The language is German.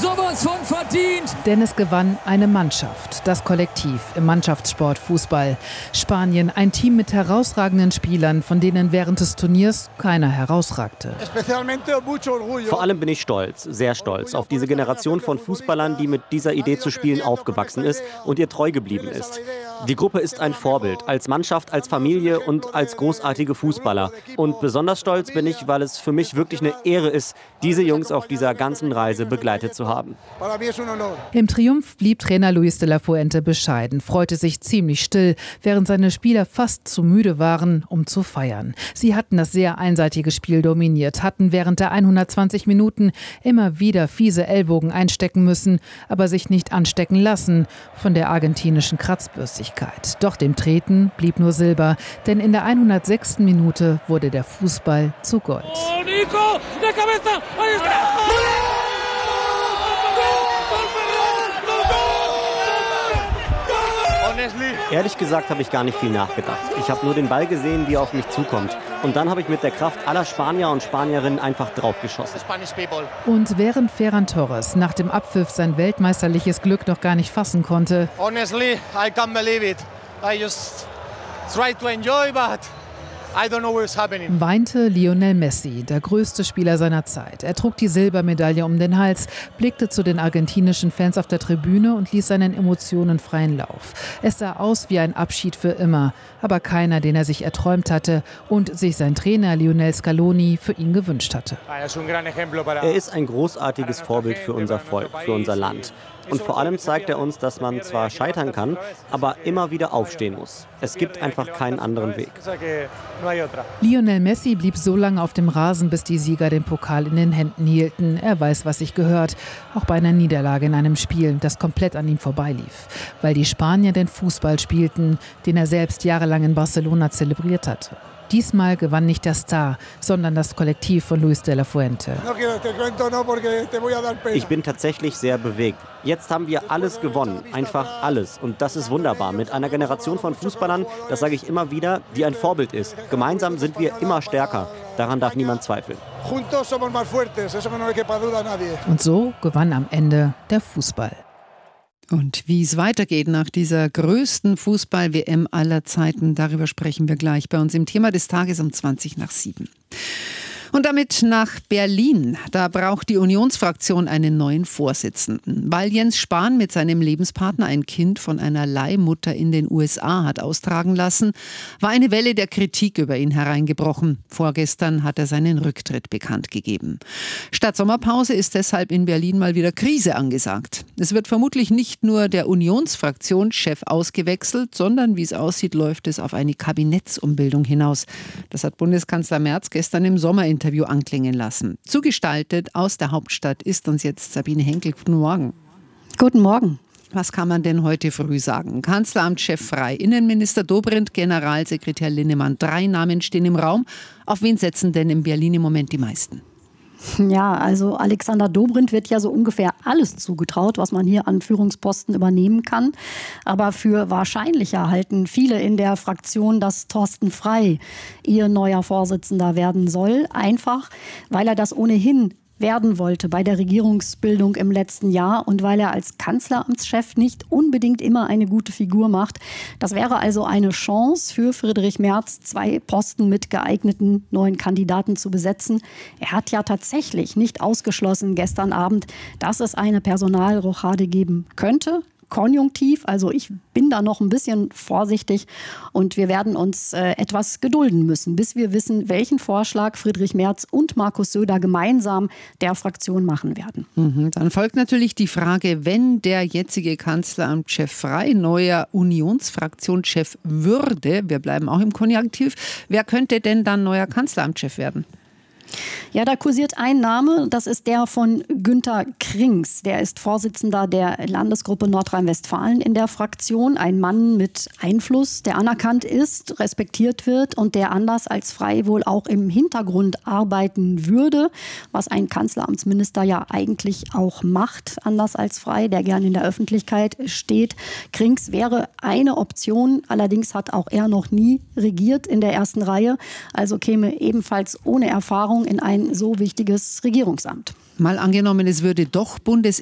sowas von verdient. Denn es gewann eine Mannschaft, das Kollektiv im Mannschaftssport Fußball. Spanien, ein Team mit herausragenden Spielern, von denen während des Turniers keiner herausragte. Vor allem bin ich stolz, sehr stolz, auf diese Generation von Fußballern, die mit dieser Idee zu spielen aufgewachsen ist und ihr treu geblieben ist. Die Gruppe ist ein Vorbild, als Mannschaft, als Familie und als großartige Fußballer. Und besonders stolz bin ich, weil es für mich wirklich eine Ehre ist, diese Jungs auf dieser ganzen Reise begleitet zu haben. Im Triumph blieb Trainer Luis de la Fuente bescheiden, freute sich ziemlich still, während seine Spieler fast zu müde waren, um zu feiern. Sie hatten das sehr einseitige Spiel dominiert, hatten während der 120 Minuten immer wieder fiese Ellbogen einstecken müssen, aber sich nicht anstecken lassen von der argentinischen Kratzbürstigkeit. Doch dem Treten blieb nur Silber, denn in der 106. Minute wurde der Fußball zu Gold. Oh, Nico, de cabeza, ahí está. Ehrlich gesagt habe ich gar nicht viel nachgedacht. Ich habe nur den Ball gesehen, wie er auf mich zukommt. Und dann habe ich mit der Kraft aller Spanier und Spanierinnen einfach draufgeschossen. Und während Ferran Torres nach dem Abpfiff sein weltmeisterliches Glück noch gar nicht fassen konnte, Honestly, I can't believe it. I just try to enjoy, but I don't know what's happening. weinte Lionel Messi, der größte Spieler seiner Zeit. Er trug die Silbermedaille um den Hals, blickte zu den argentinischen Fans auf der Tribüne und ließ seinen Emotionen freien Lauf. Es sah aus wie ein Abschied für immer, aber keiner, den er sich erträumt hatte und sich sein Trainer Lionel Scaloni für ihn gewünscht hatte. Er ist ein großartiges Vorbild für unser Volk, für unser Land. Und vor allem zeigt er uns, dass man zwar scheitern kann, aber immer wieder aufstehen muss. Es gibt einfach keinen anderen Weg. Lionel Messi blieb so lange auf dem Rasen, bis die Sieger den Pokal in den Händen hielten. Er weiß, was sich gehört, auch bei einer Niederlage in einem Spiel, das komplett an ihm vorbeilief. Weil die Spanier den Fußball spielten, den er selbst jahrelang in Barcelona zelebriert hatte. Diesmal gewann nicht der Star, sondern das Kollektiv von Luis de la Fuente. Ich bin tatsächlich sehr bewegt. Jetzt haben wir alles gewonnen, einfach alles. Und das ist wunderbar. Mit einer Generation von Fußballern, das sage ich immer wieder, die ein Vorbild ist. Gemeinsam sind wir immer stärker. Daran darf niemand zweifeln. Und so gewann am Ende der Fußball. Und wie es weitergeht nach dieser größten Fußball-WM aller Zeiten, darüber sprechen wir gleich bei uns im Thema des Tages um 6:20. Und damit nach Berlin. Da braucht die Unionsfraktion einen neuen Vorsitzenden. Weil Jens Spahn mit seinem Lebenspartner ein Kind von einer Leihmutter in den USA hat austragen lassen, war eine Welle der Kritik über ihn hereingebrochen. Vorgestern hat er seinen Rücktritt bekannt gegeben. Statt Sommerpause ist deshalb in Berlin mal wieder Krise angesagt. Es wird vermutlich nicht nur der Unionsfraktionschef ausgewechselt, sondern wie es aussieht, läuft es auf eine Kabinettsumbildung hinaus. Das hat Bundeskanzler Merz gestern im Sommerinterview anklingen lassen. Zugestaltet aus der Hauptstadt ist uns jetzt Sabine Henkel. Guten Morgen. Guten Morgen. Was kann man denn heute früh sagen? Kanzleramtschef frei, Innenminister Dobrindt, Generalsekretär Linnemann. 3 Namen stehen im Raum. Auf wen setzen denn in Berlin im Moment die meisten? Ja, also Alexander Dobrindt wird ja so ungefähr alles zugetraut, was man hier an Führungsposten übernehmen kann. Aber für wahrscheinlicher halten viele in der Fraktion, dass Thorsten Frey ihr neuer Vorsitzender werden soll. Einfach, weil er das ohnehin werden wollte bei der Regierungsbildung im letzten Jahr und weil er als Kanzleramtschef nicht unbedingt immer eine gute Figur macht. Das wäre also eine Chance für Friedrich Merz, 2 Posten mit geeigneten neuen Kandidaten zu besetzen. Er hat ja tatsächlich nicht ausgeschlossen gestern Abend, dass es eine Personalrochade geben könnte. Konjunktiv, also ich bin da noch ein bisschen vorsichtig und wir werden uns etwas gedulden müssen, bis wir wissen, welchen Vorschlag Friedrich Merz und Markus Söder gemeinsam der Fraktion machen werden. Dann folgt natürlich die Frage, wenn der jetzige Kanzleramtschef Frey neuer Unionsfraktionschef würde, wir bleiben auch im Konjunktiv, wer könnte denn dann neuer Kanzleramtschef werden? Ja, da kursiert ein Name, das ist der von Günter Krings. Der ist Vorsitzender der Landesgruppe Nordrhein-Westfalen in der Fraktion. Ein Mann mit Einfluss, der anerkannt ist, respektiert wird und der anders als Frey wohl auch im Hintergrund arbeiten würde, was ein Kanzleramtsminister ja eigentlich auch macht, anders als Frey, der gern in der Öffentlichkeit steht. Krings wäre eine Option, allerdings hat auch er noch nie regiert in der ersten Reihe, also käme ebenfalls ohne Erfahrung in ein so wichtiges Regierungsamt. Mal angenommen, es würde doch